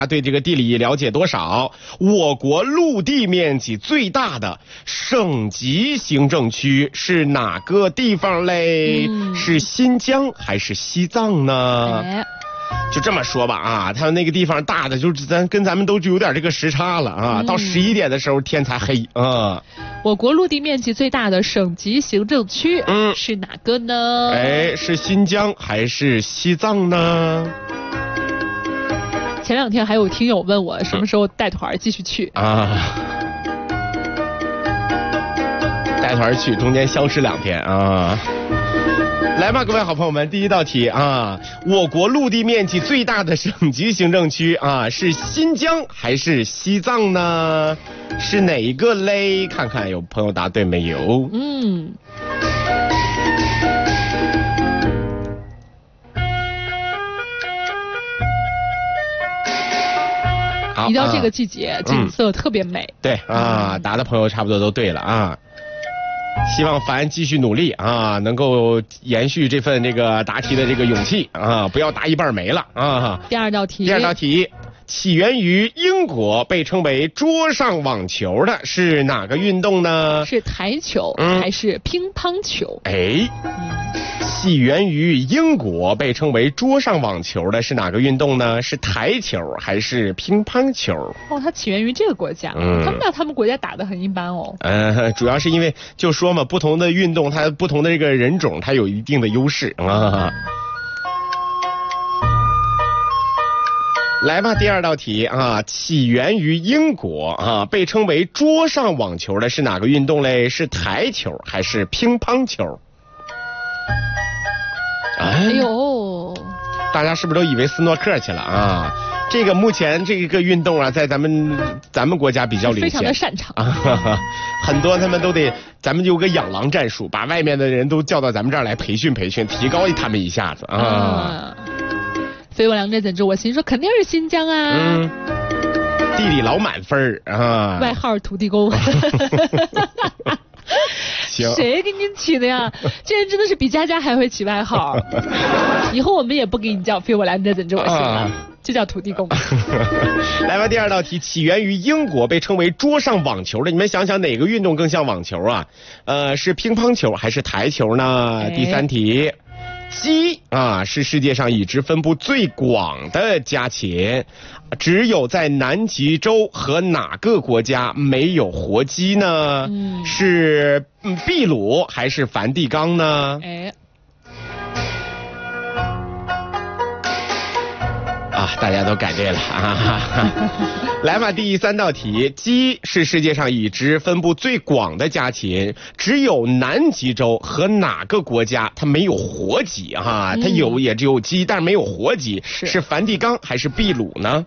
对这个地理了解多少？我国陆地面积最大的省级行政区是哪个地方嘞？是新疆还是西藏呢？就这么说吧啊，他们那个地方大的就是咱们都有点这个时差了啊，到11点的时候天才黑啊。 我国陆地面积最大的省级行政区是哪个呢？ 是新疆还是西藏呢？ 前2天还有听友问我什么时候带团继续去啊？带团去，中间消失2天啊。来吧，各位好朋友们，第一道题啊，我国陆地面积最大的省级行政区啊，是新疆还是西藏呢？是哪一个嘞？看看有朋友答对没有？ 一到这个季节，景色特别美。 对啊，答的朋友差不多都对了啊。希望凡继续努力啊，能够延续这份这个答题的这个勇气啊，不要答一半没了啊。 第二道题， 起源于英国，被称为桌上网球的是哪个运动呢？ 是台球还是乒乓球？ 起源于英国，被称为桌上网球的是哪个运动呢？是台球还是乒乓球？ 它起源于这个国家，他们国家打得很一般哦。 主要是因为就说嘛，不同的运动它不同的这个人种，它有一定的优势啊。来吧，第二道题啊，起源于英国啊，被称为桌上网球的是哪个运动嘞？是台球还是乒乓球？ 哎呦， 大家是不是都以为斯诺克去了啊？这个目前这个运动啊，在咱们国家比较领先， 非常的擅长啊，很多他们都得，咱们有个养狼战术，把外面的人都叫到咱们这儿来培训，提高他们一下子啊。 非我良知怎知我心，说肯定是新疆啊。 地理老满分啊， 外号土地公。 行， 谁给你起的呀？这人真的是比佳佳还会起外号。以后我们也不给你叫非我良知怎知我心了，就叫土地公。 来吧，第二道题，起源于英国，被称为桌上网球的，你们想想哪个运动更像网球啊？是乒乓球还是台球呢？第三题。鸡啊，是世界上已知分布最广的家禽，只有在南极洲和哪个国家没有活鸡呢？是秘鲁还是梵蒂冈呢？大家都改对了啊！来吧，第三道题，鸡是世界上已知分布最广的家禽，只有南极洲和哪个国家它没有活鸡啊？它也只有鸡，但是没有活鸡，是梵蒂冈还是秘鲁呢？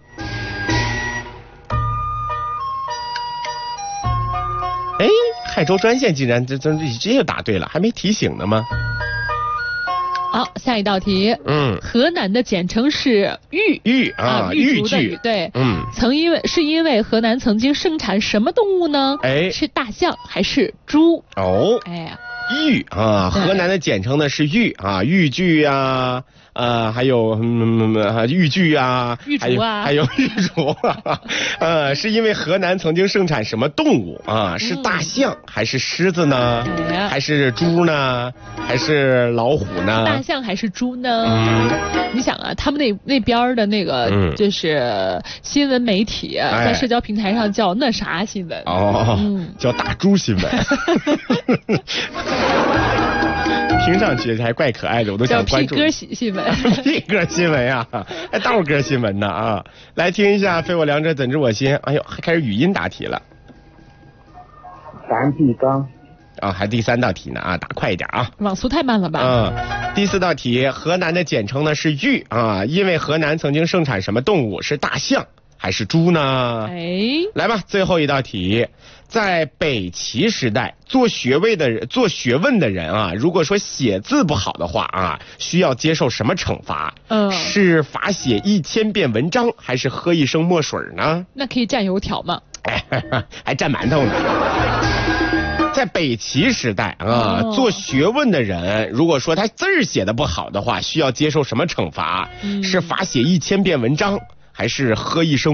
海州专线竟然这就答对了，还没提醒呢吗？ 好，下一道题。河南的简称是豫啊，豫剧。对，因为河南曾经盛产什么动物呢？是大象还是猪？豫啊，河南的简称呢是豫啊，豫剧啊，还有豫剧啊，还有豫竹啊，是因为河南曾经盛产什么动物啊？是大象还是狮子呢？还是猪呢？还是老虎呢？大象还是猪呢？你想啊，他们那边的那个就是新闻媒体在社交平台上叫那啥新闻叫大猪新闻。听上去还怪可爱的，我都想关注。叫屁歌新闻，屁歌新闻呀，还道歌新闻呢啊！来听一下，非我良知怎知我心。哎呦，还开始语音答题了。 梵蒂冈。 还第三道题呢啊，答快一点啊！ 网速太慢了吧？ 第四道题，河南的简称呢是豫啊，因为河南曾经盛产什么动物？是大象还是猪呢？来吧，最后一道题，在北齐时代，做学问的人啊，如果说写字不好的话啊，需要接受什么惩罚？是罚写1000遍文章，还是喝一升墨水呢？那可以蘸油条吗？还蘸馒头呢。在北齐时代啊，做学问的人，如果说他字儿写的不好的话，需要接受什么惩罚？是罚写1000遍文章还是喝一声